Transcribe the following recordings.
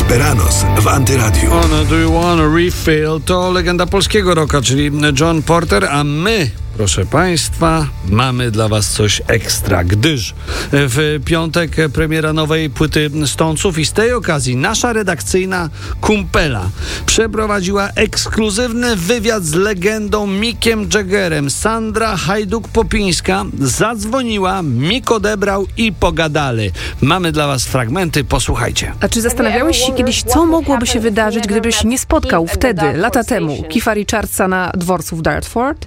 Esperanos w Antyradiu. Do you wanna refill? To legenda polskiego rocka, czyli John Porter, a my, proszę Państwa, mamy dla Was coś ekstra, gdyż w piątek premiera nowej płyty Stonesów i z tej okazji nasza redakcyjna kumpela przeprowadziła ekskluzywny wywiad z legendą Mickiem Jaggerem. Sandra Hajduk-Popińska zadzwoniła, Mick odebrał i pogadali. Mamy dla Was fragmenty, posłuchajcie. A czy zastanawiałeś się kiedyś, co mogłoby się wydarzyć, gdybyś nie spotkał wtedy, lata temu, Keitha Richardsa na dworcu w Dartford?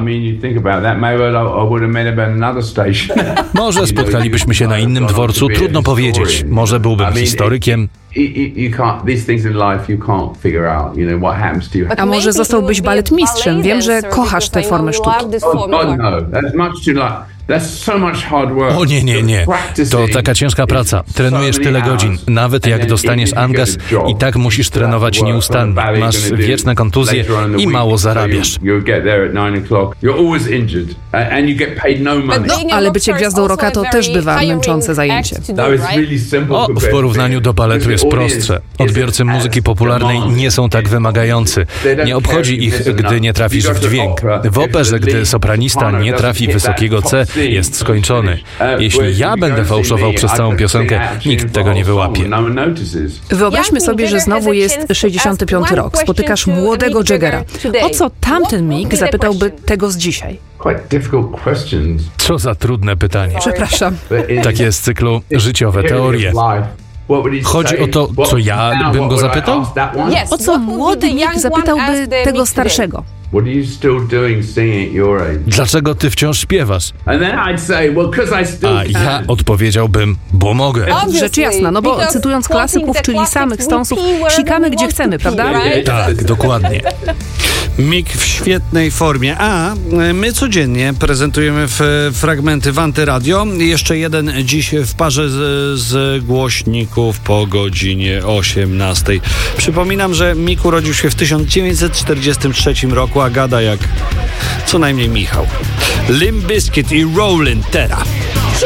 Może spotkalibyśmy się na innym dworcu, trudno powiedzieć. Może byłbym historykiem. A może zostałbyś baletmistrzem? Wiem, że kochasz tę formę sztuki. O nie. To taka ciężka praca. Trenujesz tyle godzin. Nawet jak dostaniesz angas, i tak musisz trenować nieustannie. Masz wieczne kontuzje i mało zarabiasz. Ale bycie gwiazdą rocka to też bywa męczące zajęcie. W porównaniu do baletu jest prostsze. Odbiorcy muzyki popularnej nie są tak wymagający. Nie obchodzi ich, gdy nie trafisz w dźwięk. W operze, gdy sopranista nie trafi wysokiego C, jest skończony. Jeśli ja będę fałszował przez całą piosenkę, nikt tego nie wyłapie. Wyobraźmy sobie, że znowu jest 65. rok. Spotykasz młodego Jaggera. O co tamten Mick zapytałby tego z dzisiaj? Co za trudne pytanie. Przepraszam. Takie z cyklu życiowe teorie. Chodzi o to, co ja bym go zapytał? O co młody Mick zapytałby tego starszego? Dlaczego ty wciąż śpiewasz? A ja odpowiedziałbym, bo mogę. Rzecz jasna, no bo cytując klasyków, czyli samych Stonesów, sikamy gdzie chcemy, prawda? Tak, dokładnie. Mick w świetnej formie, a my codziennie prezentujemy fragmenty w Antyradio. Jeszcze jeden dziś w parze z głośników po godzinie 18. Przypominam, że Mick urodził się w 1943 roku, a gada jak co najmniej Michał. Limp Bizkit i Rollin' teraz.